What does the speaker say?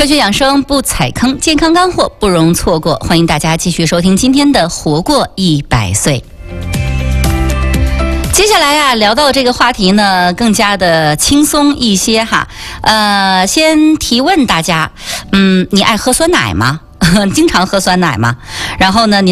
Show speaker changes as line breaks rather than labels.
科学养生不踩坑，健康干货不容错过。欢迎大家继续收听今天的《活过100岁》。接下来呀，聊到这个话题呢，更加的轻松一些哈。先提问大家，你爱喝酸奶吗？经常喝酸奶吗？然后呢，你